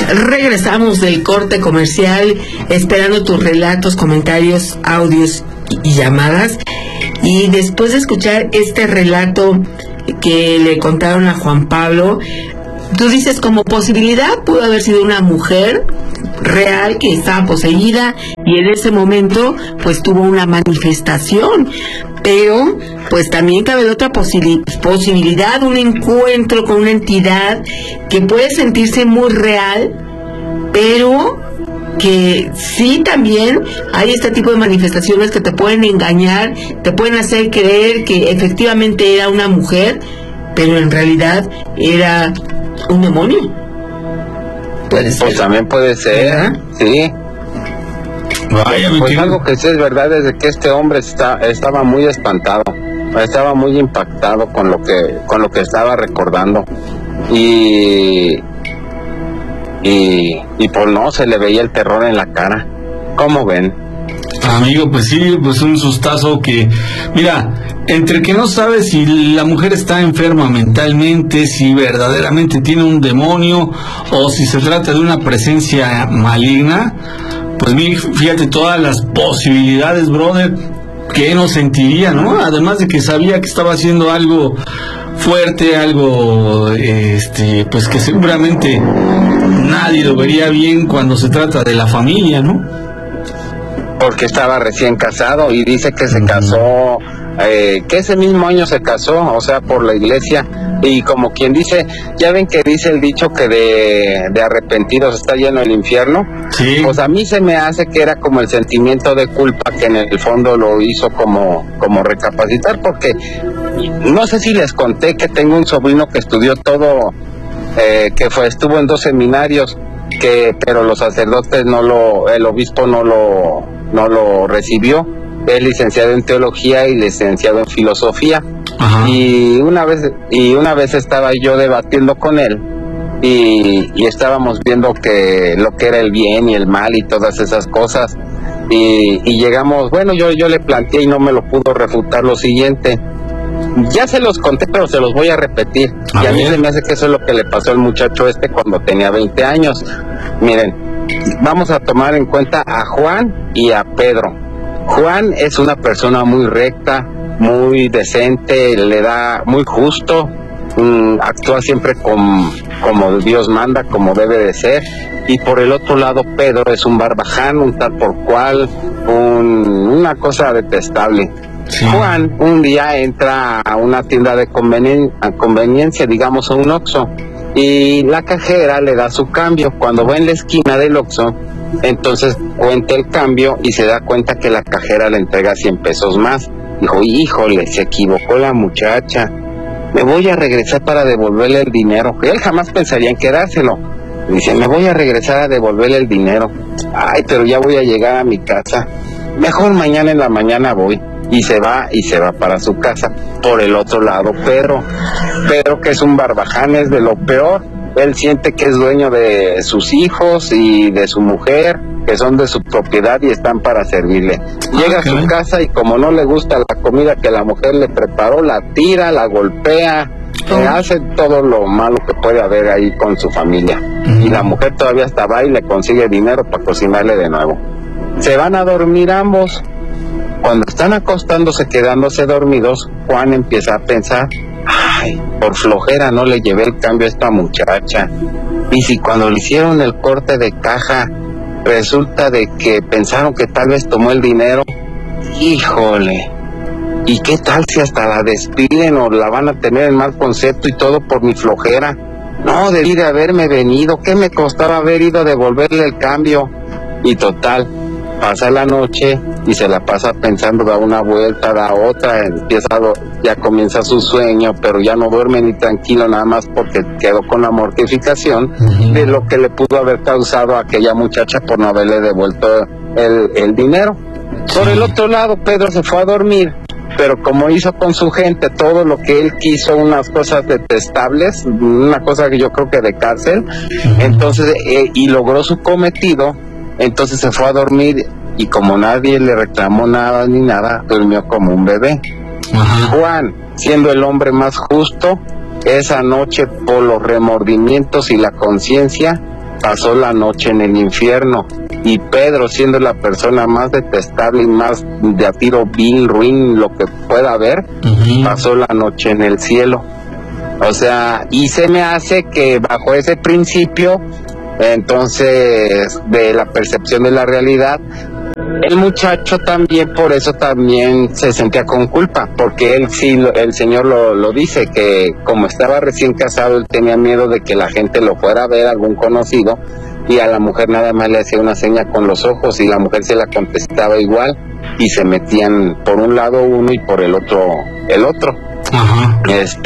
Regresamos del corte comercial, esperando tus relatos, comentarios, audios y llamadas. Y después de escuchar este relato que le contaron a Juan Pablo, tú dices, como posibilidad pudo haber sido una mujer real que estaba poseída y en ese momento pues tuvo una manifestación, pero pues también cabe la otra posibilidad, un encuentro con una entidad que puede sentirse muy real, pero que sí también hay este tipo de manifestaciones que te pueden engañar, te pueden hacer creer que efectivamente era una mujer, pero en realidad era un demonio. Puede ser. Pues también puede ser, sí. Vaya, pues algo que sí es verdad es de que este hombre estaba muy espantado, estaba muy impactado con lo que estaba recordando y pues no, se le veía el terror en la cara. ¿Cómo ven? Amigo, pues sí, pues un sustazo que, mira, entre que no sabes si la mujer está enferma mentalmente, si verdaderamente tiene un demonio o si se trata de una presencia maligna, pues fíjate todas las posibilidades, brother, que no sentiría, ¿no? Además de que sabía que estaba haciendo algo fuerte, algo, pues que seguramente nadie lo vería bien cuando se trata de la familia, ¿no? Porque estaba recién casado y dice que se casó, que ese mismo año se casó, o sea, por la iglesia, y como quien dice, ya ven que dice el dicho que de arrepentidos está lleno el infierno. Sí. Pues a mí se me hace que era como el sentimiento de culpa que en el fondo lo hizo como recapacitar, porque no sé si les conté que tengo un sobrino que estudió todo, estuvo en 2 seminarios, pero los sacerdotes el obispo no lo recibió. Es licenciado en teología y licenciado en filosofía. Ajá. Y una vez estaba yo debatiendo con él y estábamos viendo que lo que era el bien y el mal y todas esas cosas y llegamos, bueno, yo le planteé y no me lo pudo refutar lo siguiente. Ya se los conté, pero se los voy a repetir. Y a mí se me hace que eso es lo que le pasó al muchacho cuando tenía 20 años. Miren, vamos a tomar en cuenta a Juan y a Pedro. Juan es una persona muy recta, muy decente, le da muy justo, actúa siempre como Dios manda, como debe de ser. Y por el otro lado, Pedro es un barbaján, un tal por cual, una cosa detestable. Sí. Juan un día entra a una tienda de conveniencia, digamos a un Oxxo, y la cajera le da su cambio. Cuando va en la esquina del Oxxo, entonces cuenta el cambio y se da cuenta que la cajera le entrega 100 pesos más. Dijo, híjole, se equivocó la muchacha, me voy a regresar para devolverle el dinero. Él jamás pensaría en quedárselo. Dice, me voy a regresar a devolverle el dinero. Ay, pero ya voy a llegar a mi casa, mejor mañana en la mañana voy. Y se va para su casa. Por el otro lado, Pedro, que es un barbaján, es de lo peor. Él siente que es dueño de sus hijos y de su mujer, que son de su propiedad y están para servirle. Llega a su casa y como no le gusta la comida que la mujer le preparó, la tira, la golpea, hace todo lo malo que puede haber ahí con su familia. Y la mujer todavía hasta va y le consigue dinero para cocinarle de nuevo. Se van a dormir ambos. Cuando están acostándose, quedándose dormidos, Juan empieza a pensar, ay, por flojera no le llevé el cambio a esta muchacha. Y si cuando le hicieron el corte de caja, resulta de que pensaron que tal vez tomó el dinero, híjole, ¿y qué tal si hasta la despiden o la van a tener en mal concepto y todo por mi flojera? No, debí de haberme venido, ¿qué me costaba haber ido a devolverle el cambio? Y total, pasa la noche y se la pasa pensando, da una vuelta, da otra, ya comienza su sueño, pero ya no duerme ni tranquilo, nada más porque quedó con la mortificación de lo que le pudo haber causado a aquella muchacha por no haberle devuelto el dinero. Por el otro lado, Pedro se fue a dormir, pero como hizo con su gente todo lo que él quiso, unas cosas detestables, una cosa que yo creo que de cárcel, entonces, y logró su cometido. Entonces se fue a dormir y como nadie le reclamó nada ni nada, durmió como un bebé. Ajá. Juan, siendo el hombre más justo, esa noche por los remordimientos y la conciencia, pasó la noche en el infierno. Y Pedro, siendo la persona más detestable y más de a tiro vil, ruin, lo que pueda haber, pasó la noche en el cielo. O sea, y se me hace que bajo ese principio, entonces, de la percepción de la realidad, el muchacho también, por eso también se sentía con culpa, porque él sí, el señor lo dice, que como estaba recién casado, él tenía miedo de que la gente lo fuera a ver, algún conocido, y a la mujer nada más le hacía una seña con los ojos, y la mujer se la contestaba igual, y se metían por un lado uno y por el otro el otro. Ajá.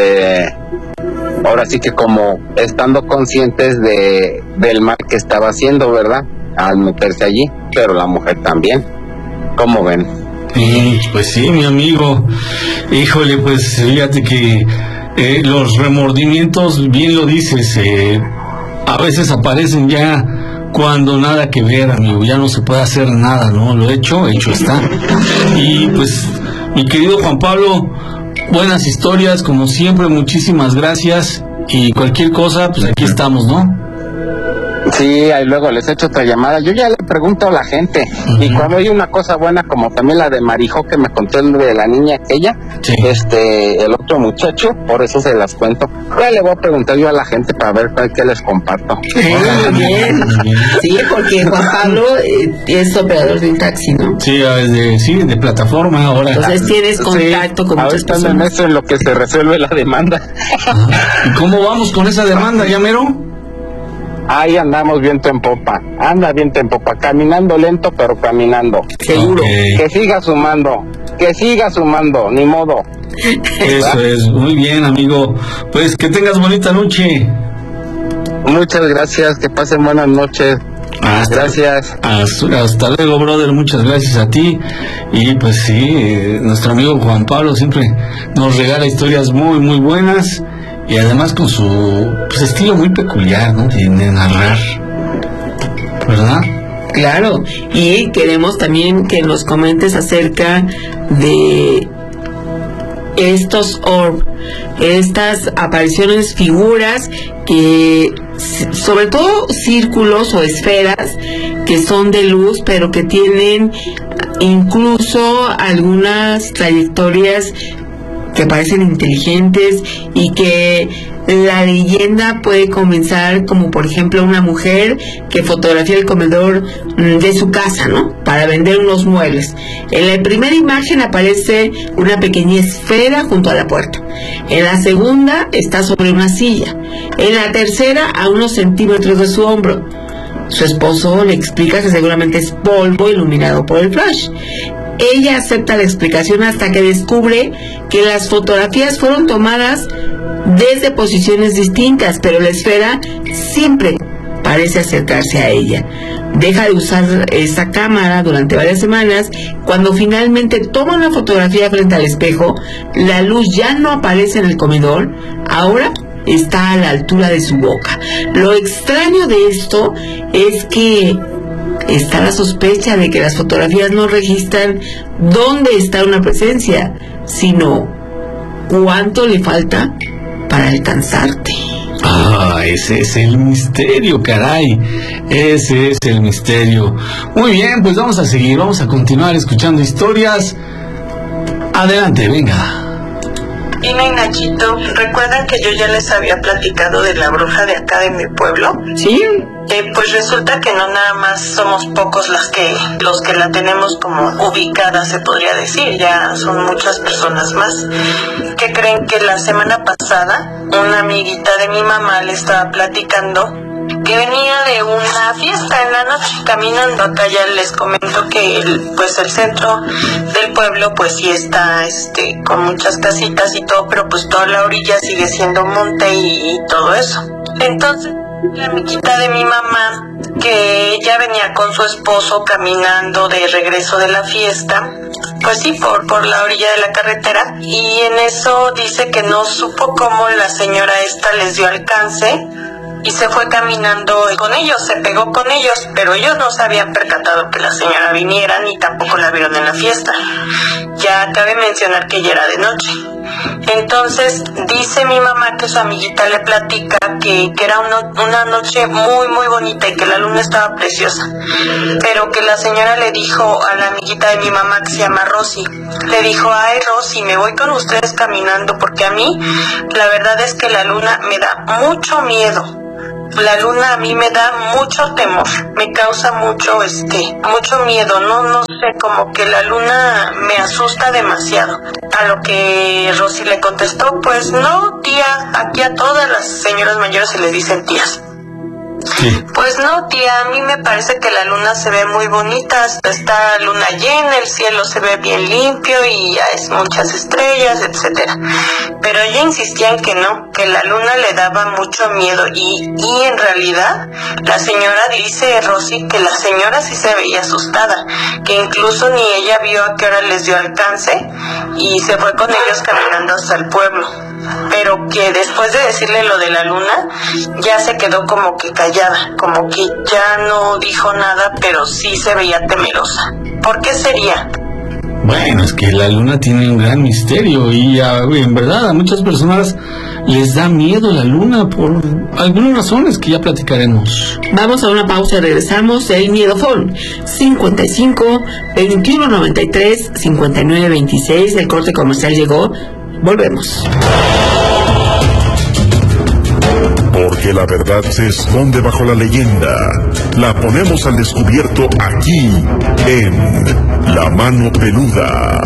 Ahora sí que como estando conscientes del mal que estaba haciendo, ¿verdad?, al meterse allí, pero la mujer también. ¿Cómo ven? Pues sí, mi amigo. Híjole, pues fíjate que los remordimientos, bien lo dices, a veces aparecen ya cuando nada que ver, amigo, ya no se puede hacer nada, ¿no? Lo hecho está. Y pues, mi querido Juan Pablo, buenas historias, como siempre, muchísimas gracias, y cualquier cosa, pues aquí estamos, ¿no? Sí, ahí luego les echo otra llamada. Yo ya le pregunto a la gente, y cuando hay una cosa buena, como también la de Marijó, que me contó de la niña aquella, sí, el otro muchacho, por eso se las cuento. Ya le voy a preguntar yo a la gente para ver qué les comparto. Sí, muy bien. Sí, porque Juan Pablo es operador de un taxi, ¿no? Sí, de plataforma ahora. Entonces tienes contacto con muchas personas. En eso en lo que se resuelve la demanda. ¿Y cómo vamos con esa demanda, Llamero? Ahí andamos viento en popa, caminando lento pero caminando, seguro, que siga sumando, ni modo. Eso es, muy bien, amigo, pues que tengas bonita noche. Muchas gracias, que pasen buenas noches. Gracias. Hasta luego, brother, muchas gracias a ti. Y pues sí, nuestro amigo Juan Pablo siempre nos regala historias muy, muy buenas. Y además con su estilo muy peculiar, ¿no?, de narrar, ¿verdad? Claro, y queremos también que nos comentes acerca de estos estas apariciones, figuras que, sobre todo círculos o esferas que son de luz, pero que tienen incluso algunas trayectorias que parecen inteligentes, y que la leyenda puede comenzar como, por ejemplo, una mujer que fotografía el comedor de su casa, ¿no?, para vender unos muebles. En la primera imagen aparece una pequeña esfera junto a la puerta. En la segunda está sobre una silla. En la tercera, a unos centímetros de su hombro. Su esposo le explica que seguramente es polvo iluminado por el flash. Ella acepta la explicación hasta que descubre que las fotografías fueron tomadas desde posiciones distintas, pero la esfera siempre parece acercarse a ella. Deja de usar esa cámara durante varias semanas. Cuando finalmente toma una fotografía frente al espejo, la luz ya no aparece en el comedor, ahora está a la altura de su boca. Lo extraño de esto es que está la sospecha de que las fotografías no registran dónde está una presencia, sino cuánto le falta para alcanzarte. Ese es el misterio, caray. Ese es el misterio. Muy bien, pues vamos a seguir, vamos a continuar escuchando historias. Adelante, venga. Ina y Nachito, ¿recuerdan que yo ya les había platicado de la bruja de acá de mi pueblo? Sí. Pues resulta que no nada más somos pocos los que la tenemos como ubicada, se podría decir, ya son muchas personas más. Que creen que la semana pasada una amiguita de mi mamá le estaba platicando que venía de una fiesta en la noche caminando. Acá ya les comento que el centro del pueblo pues sí está con muchas casitas y todo, pero pues toda la orilla sigue siendo monte y todo eso. Entonces la amiguita de mi mamá, que ella venía con su esposo caminando de regreso de la fiesta, pues sí, por la orilla de la carretera, y en eso dice que no supo cómo la señora esta les dio alcance y se fue caminando con ellos, se pegó con ellos, pero ellos no se habían percatado que la señora viniera ni tampoco la vieron en la fiesta. Ya cabe mencionar que ya era de noche. Entonces dice mi mamá que su amiguita le platica que era una noche muy muy bonita y que la luna estaba preciosa, pero que la señora le dijo a la amiguita de mi mamá, que se llama Rosy, le dijo: ay Rosy, me voy con ustedes caminando porque a mí la verdad es que la luna me da mucho miedo. La luna a mí me da mucho temor, me causa mucho miedo, no sé, como que la luna me asusta demasiado. A lo que Rosy le contestó: pues no, tía, aquí a todas las señoras mayores se les dicen tías. Sí. Pues no, tía, a mí me parece que la luna se ve muy bonita, está luna llena, el cielo se ve bien limpio y hay muchas estrellas, etcétera. Pero ella insistía en que no, que la luna le daba mucho miedo y en realidad la señora, dice Rosy, que la señora sí se veía asustada, que incluso ni ella vio a qué hora les dio alcance y se fue con ellos caminando hasta el pueblo. Pero que después de decirle lo de la luna, ya se quedó como que callada, como que ya no dijo nada, pero sí se veía temerosa. ¿Por qué sería? Bueno, es que la luna tiene un gran misterio y en verdad a muchas personas les da miedo la luna por algunas razones que ya platicaremos. Vamos a una pausa y regresamos. El Miedo Phone 55 21 93 59 26. El corte comercial llegó. Volvemos. Porque la verdad se esconde bajo la leyenda. La ponemos al descubierto aquí, en La Mano Peluda.